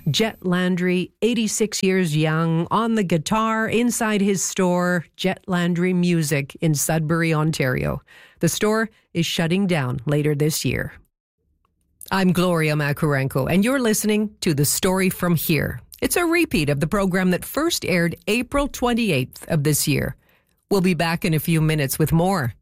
Jet Landry, 86 years young, on the guitar inside his store, Jet Landry Music in Sudbury, Ontario. The store is shutting down later this year. I'm Gloria Makurenko, and you're listening to The Story From Here. It's a repeat of the program that first aired April 28th of this year. We'll be back in a few minutes with more.